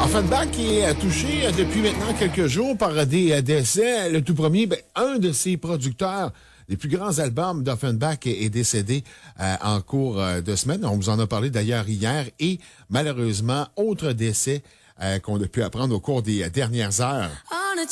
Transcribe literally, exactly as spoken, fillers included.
Offenbach qui est touché depuis maintenant quelques jours par des décès. Le tout premier, ben, un de ses producteurs des plus grands albums d'Offenbach est, est décédé euh, en cours euh, de semaine. On vous en a parlé d'ailleurs hier. Et malheureusement, autre décès euh, qu'on a pu apprendre au cours des dernières heures.